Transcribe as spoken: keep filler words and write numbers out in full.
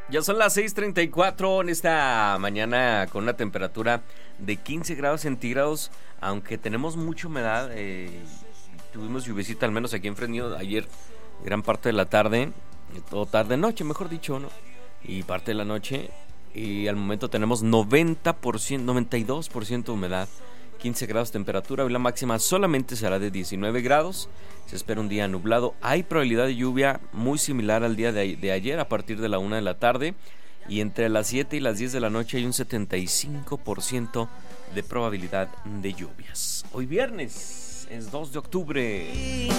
Ya son las seis treinta y cuatro en esta mañana con una temperatura de quince grados centígrados, aunque tenemos mucha humedad. Eh, tuvimos lluviecita, al menos aquí en Fresnillo, ayer gran parte de la tarde, o tarde noche, mejor dicho, ¿no? Y parte de la noche, y al momento tenemos noventa por ciento, noventa y dos por ciento de humedad, quince grados temperatura. Hoy la máxima solamente será de diecinueve grados. Se espera un día nublado. Hay probabilidad de lluvia muy similar al día de, de ayer a partir de la una de la tarde. Y entre las siete y las diez de la noche hay un setenta y cinco por ciento de probabilidad de lluvias. Hoy viernes es dos de octubre.